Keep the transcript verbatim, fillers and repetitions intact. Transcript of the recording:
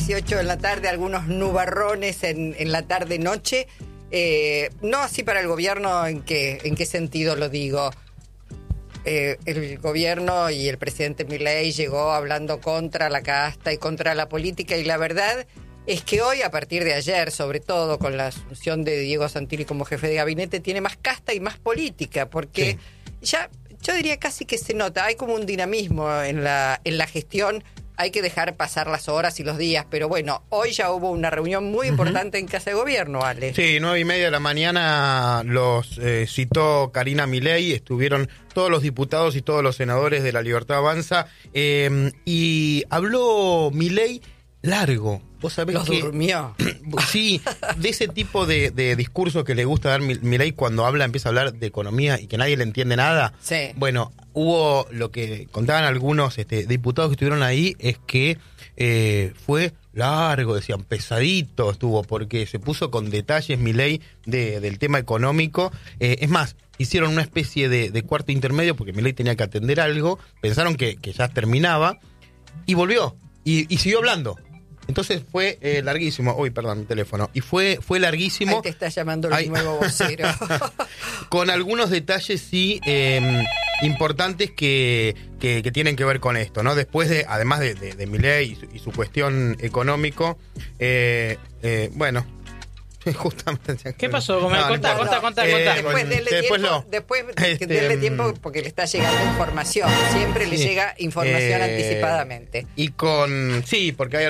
dieciocho de la tarde, algunos nubarrones en, en la tarde-noche. Eh, no así para el gobierno, ¿en qué, en qué sentido lo digo? Eh, el gobierno y el presidente Milei llegó hablando contra la casta y contra la política, y la verdad es que hoy, a partir de ayer, sobre todo con la asunción de Diego Santilli como jefe de gabinete, tiene más casta y más política, porque sí. ya, yo diría casi que se nota, hay como un dinamismo en la, en la gestión. Hay que dejar pasar las horas y los días, pero bueno, hoy ya hubo una reunión muy importante uh-huh. en Casa de Gobierno, Ale. Sí, nueve y media de la mañana los eh, citó Karina Milei, estuvieron todos los diputados y todos los senadores de La Libertad Avanza, eh, y habló Milei largo. ¿Vos sabés los que durmió? Sí, de ese tipo de, de discurso que le gusta dar Milei cuando habla, empieza a hablar de economía y que nadie le entiende nada. Sí. Bueno, hubo lo que contaban algunos este, diputados que estuvieron ahí, es que eh, fue largo, decían, pesadito estuvo, porque se puso con detalles Milei de, del tema económico. Eh, es más, hicieron una especie de, de cuarto intermedio porque Milei tenía que atender algo, pensaron que, que ya terminaba y volvió y, y siguió hablando. Entonces fue eh, larguísimo. Uy, perdón, mi teléfono. Y fue fue larguísimo. Ahí te está llamando el Ay. nuevo vocero. Con algunos detalles, sí, eh, importantes que, que, que tienen que ver con esto, ¿no? Después de, además de, de, de Milei y su, y su cuestión económico, eh, eh, bueno... Justamente. ¿Qué pasó? No, contá, no, contá, contá, eh, contá. Después denle después tiempo, lo, después este, denle tiempo porque le está llegando información. Siempre le sí, llega información eh, anticipadamente. Y con... Sí, porque hay